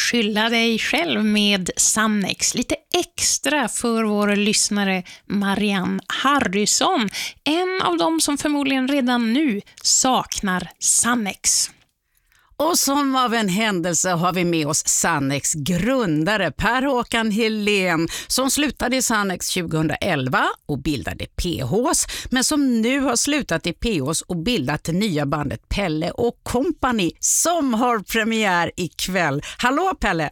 skylla dig själv med Sannex. Lite extra för vår lyssnare Marianne Harrison. En av dem som förmodligen redan nu saknar Sannex. Och som av en händelse har vi med oss Sannex grundare Per-Håkan Helén som slutade i Sannex 2011 och bildade PHs, men som nu har slutat i PHs och bildat det nya bandet Pelle och Company som har premiär ikväll. Hallå Pelle!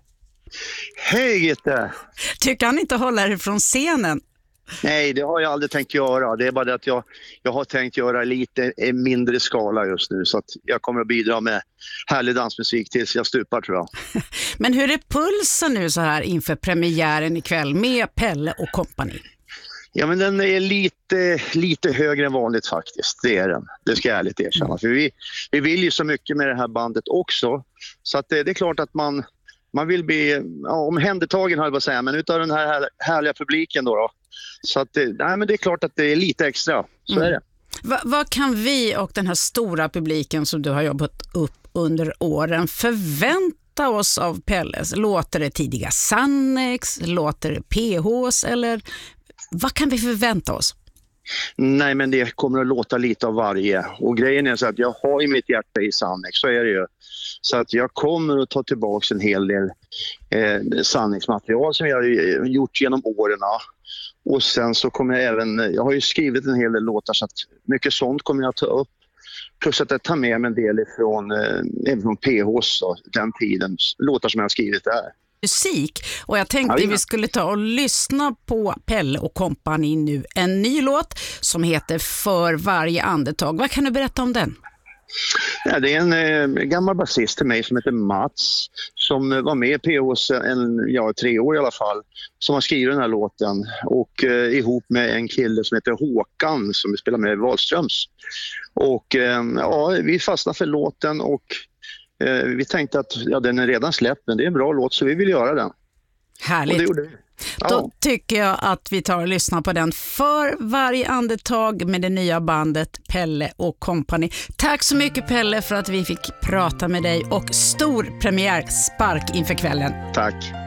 Hej Gitte! Tycker han inte hålla dig från scenen? Nej, det har jag aldrig tänkt göra. Det är bara det att jag har tänkt göra lite mindre skala just nu. Så att jag kommer att bidra med härlig dansmusik tills jag stupar, tror jag. Men hur är pulsen nu så här inför premiären ikväll med Pelle och Company? Ja, men den är lite högre än vanligt faktiskt. Det är den. Det ska jag ärligt erkänna. För vi vill ju så mycket med det här bandet också. Så att det är klart att man vill bli omhändertagen, höll jag på att säga. Men utav den här härliga publiken då. Så att men det är klart att det är lite extra, så är det. Vad kan vi och den här stora publiken som du har jobbat upp under åren förvänta oss av Pelles? Låter det tidiga Sannex? Låter det PHs? Eller vad kan vi förvänta oss? Nej, men det kommer att låta lite av varje. Och grejen är så att jag har i mitt hjärta i Sannex, så är det ju. Så att jag kommer att ta tillbaka en hel del Sannex-material som jag har gjort genom åren. Och sen så kommer jag har ju skrivit en hel del låtar, så att mycket sånt kommer jag att ta upp. Plus att jag tar med mig en del även från PHs och den tiden, låtar som jag har skrivit där. Musik, och jag tänkte vi skulle ta och lyssna på Pelle och Company nu. En ny låt som heter För varje andetag. Vad kan du berätta om den? Ja, det är en gammal basist till mig som heter Mats som var med i PHs 3 år i alla fall, som har skrivit den här låten och ihop med en kille som heter Håkan som spelar med Wahlströms. Och vi fastnade för låten och vi tänkte att den är redan släppt, men det är en bra låt så vi vill göra den. Härligt. Och det gjorde vi. Ja. Då tycker jag att vi tar och lyssnar på den För varje andetag med det nya bandet Pelle och Company. Tack så mycket Pelle för att vi fick prata med dig och stor premiär spark inför kvällen. Tack.